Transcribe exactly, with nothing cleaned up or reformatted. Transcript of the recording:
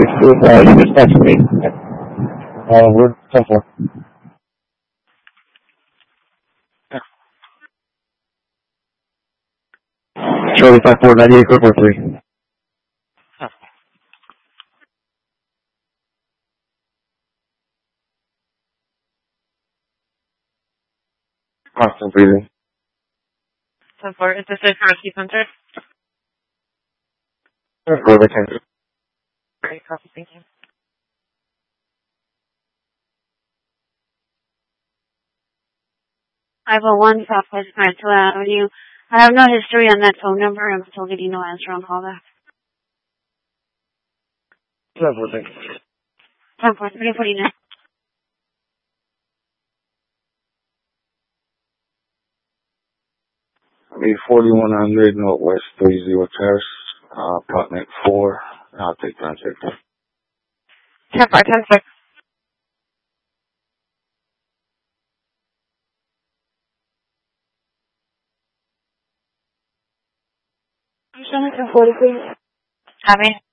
Uh, you just text me. Uh, we're ten four. Charlie five four ninety eight four three. Constant breathing. ten four. Is this a Rescue Center? For the cancer. Great, copy. Thank you. five oh one Southwest Peninsula Avenue. I have no history on that phone number. I'm still getting no answer on callback. ten four, thank you. ten four, three forty-nine. I mean, forty-one hundred Northwest three zero Terrace, uh, apartment four. I'll take that, take that. ten four, ten six. I'm showing ten forty, please. Copy.